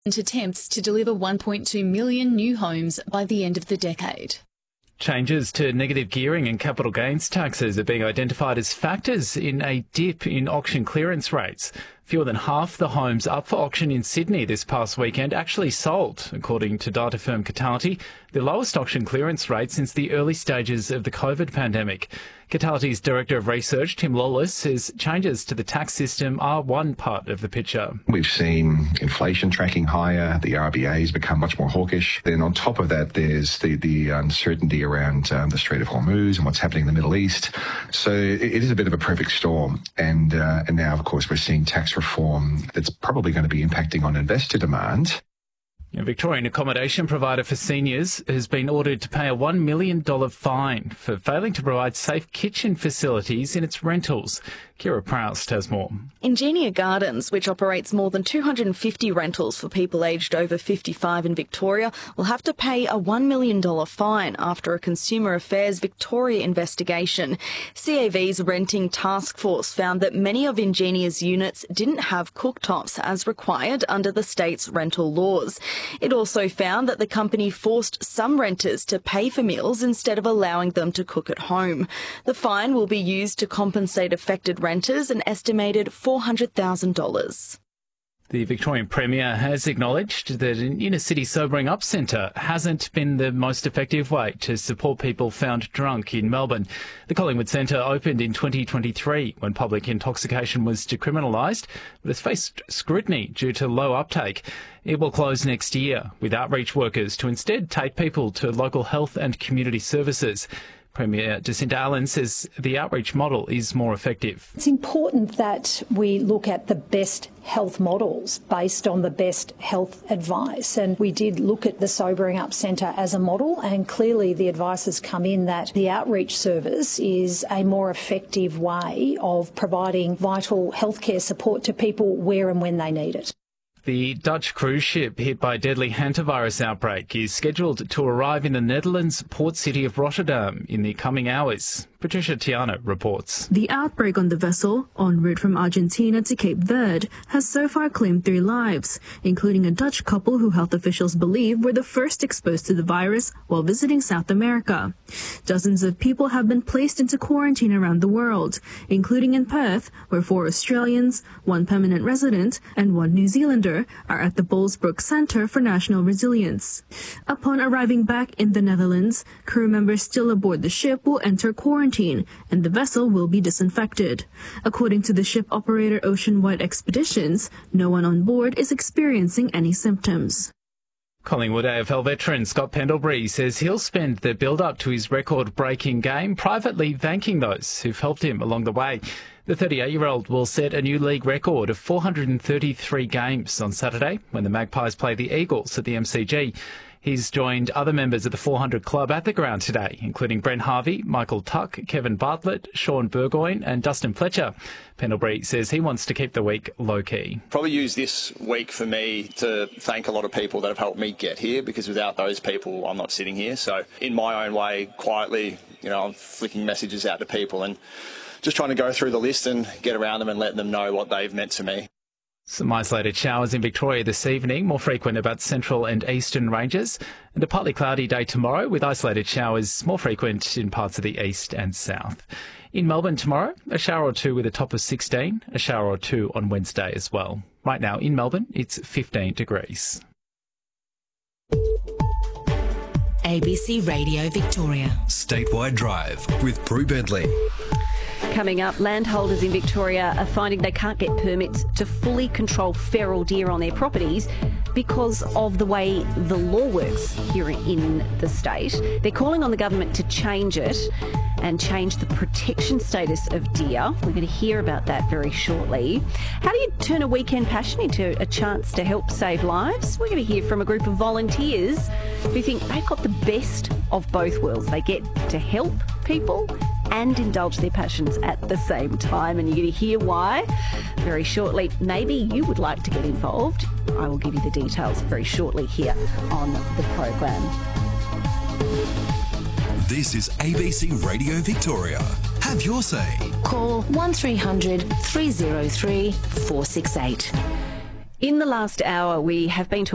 attempts to deliver 1.2 million new homes by the end of the decade. Changes to negative gearing and capital gains taxes are being identified as factors in a dip in auction clearance rates. Fewer than half the homes up for auction in Sydney this past weekend actually sold, according to data firm Catality, the lowest auction clearance rate since the early stages of the COVID pandemic. Catality's Director of Research, Tim Lawless, says changes to the tax system are one part of the picture. We've seen inflation tracking higher, the RBA has become much more hawkish. Then on top of that, there's the uncertainty around the Strait of Hormuz and what's happening in the Middle East. So it is a bit of a perfect storm. And now, of course, we're seeing tax reform that's probably going to be impacting on investor demand. A Victorian accommodation provider for seniors has been ordered to pay a $1 million fine for failing to provide safe kitchen facilities in its rentals. Kira Proust has more. Ingenia Gardens, which operates more than 250 rentals for people aged over 55 in Victoria, will have to pay a $1 million fine after a Consumer Affairs Victoria investigation. CAV's renting task force found that many of Ingenia's units didn't have cooktops as required under the state's rental laws. It also found that the company forced some renters to pay for meals instead of allowing them to cook at home. The fine will be used to compensate affected renters an estimated $400,000. The Victorian Premier has acknowledged that an inner-city sobering up centre hasn't been the most effective way to support people found drunk in Melbourne. The Collingwood Centre opened in 2023 when public intoxication was decriminalised, but has faced scrutiny due to low uptake. It will close next year, with outreach workers to instead take people to local health and community services. Premier Jacinta Allen says the outreach model is more effective. It's important that we look at the best health models based on the best health advice. And we did look at the Sobering Up Centre as a model, and clearly the advice has come in that the outreach service is a more effective way of providing vital healthcare support to people where and when they need it. The Dutch cruise ship hit by a deadly hantavirus outbreak is scheduled to arrive in the Netherlands' port city of Rotterdam in the coming hours. Patricia Tiana reports. The outbreak on the vessel, en route from Argentina to Cape Verde, has so far claimed 3 lives, including a Dutch couple who health officials believe were the first exposed to the virus while visiting South America. Dozens of people have been placed into quarantine around the world, including in Perth, where 4 Australians, 1 permanent resident and 1 New Zealander are at the Ballsbrook Centre for National Resilience. Upon arriving back in the Netherlands, crew members still aboard the ship will enter quarantine and the vessel will be disinfected. According to the ship operator Ocean Wide Expeditions, no one on board is experiencing any symptoms. Collingwood AFL veteran Scott Pendlebury says he'll spend the build-up to his record-breaking game privately thanking those who've helped him along the way. The 38-year-old will set a new league record of 433 games on Saturday when the Magpies play the Eagles at the MCG. He's joined other members of the 400 Club at the ground today, including Brent Harvey, Michael Tuck, Kevin Bartlett, Sean Burgoyne and Dustin Fletcher. Pendlebury says he wants to keep the week low-key. Probably use this week for me to thank a lot of people that have helped me get here, because without those people, I'm not sitting here. So in my own way, quietly, I'm flicking messages out to people and just trying to go through the list and get around them and let them know what they've meant to me. Some isolated showers in Victoria this evening, more frequent about central and eastern ranges, and a partly cloudy day tomorrow with isolated showers more frequent in parts of the east and south. In Melbourne tomorrow, a shower or 2 with a top of 16, a shower or 2 on Wednesday as well. Right now in Melbourne, it's 15 degrees. ABC Radio Victoria. Statewide Drive with Prue Bentley. Coming up, landholders in Victoria are finding they can't get permits to fully control feral deer on their properties because of the way the law works here in the state. They're calling on the government to change it and change the protection status of deer. We're going to hear about that very shortly. How do you turn a weekend passion into a chance to help save lives? We're going to hear from a group of volunteers who think they've got the best of both worlds. They get to help people and indulge their passions at the same time, and you're going to hear why very shortly. Maybe you would like to get involved. I will give you the details very shortly here on the program. This is ABC Radio Victoria. Have your say. Call 1300 303 468. In the last hour, we have been talking